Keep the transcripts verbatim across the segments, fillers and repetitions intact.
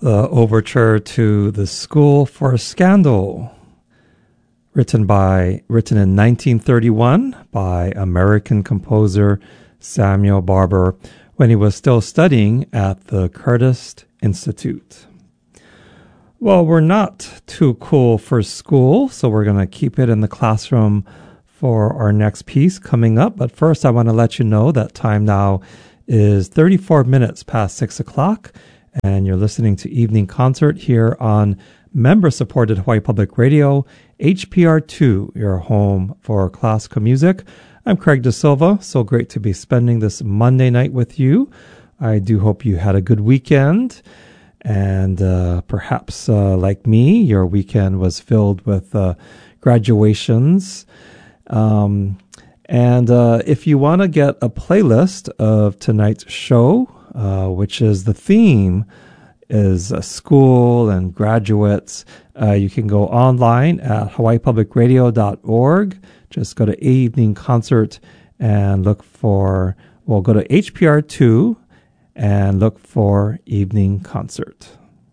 the overture to The School for Scandal, written by written in nineteen thirty-one by American composer Samuel Barber when he was still studying at the Curtis Institute. Well, we're not too cool for school, so we're going to keep it in the classroom for our next piece coming up. But first, I want to let you know that time now is thirty-four minutes past six o'clock, and you're listening to Evening Concert here on member-supported Hawaii Public Radio, H P R two, your home for classical music. I'm Craig De Silva. So great to be spending this Monday night with you. I do hope you had a good weekend, and uh, perhaps, uh, like me, your weekend was filled with uh, graduations. Um, and uh, if you want to get a playlist of tonight's show, uh, which is the theme is uh, school and graduates, uh, you can go online at hawaii public radio dot org. Just go to Evening Concert and look for, well, go to H P R two and look for Evening Concert.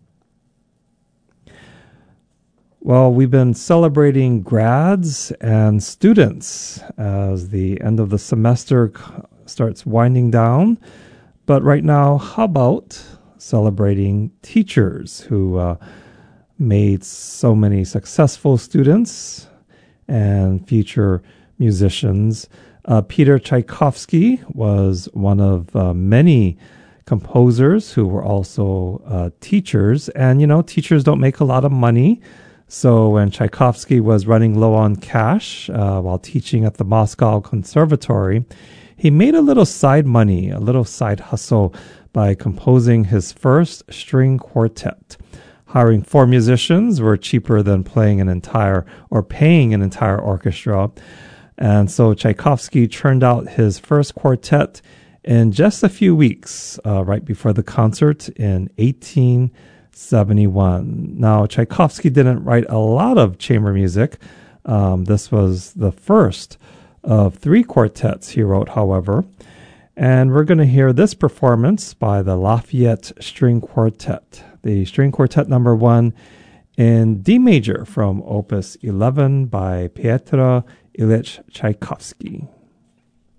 Well, we've been celebrating grads and students as the end of the semester starts winding down. But right now, how about celebrating teachers who uh, made so many successful students and future musicians? Uh, Peter Tchaikovsky was one of uh, many composers who were also uh, teachers. And, you know, teachers don't make a lot of money. So when Tchaikovsky was running low on cash uh, while teaching at the Moscow Conservatory, he made a little side money, a little side hustle by composing his first string quartet. Hiring four musicians were cheaper than playing an entire or paying an entire orchestra. And so Tchaikovsky churned out his first quartet in just a few weeks, uh, right before the concert in eighteen seventy-one. Now, Tchaikovsky didn't write a lot of chamber music. Um, this was the first of three quartets he wrote, however. And we're going to hear this performance by the Lafayette String Quartet, the String Quartet number one in D major from Opus eleven by Pyotr Ilyich Tchaikovsky.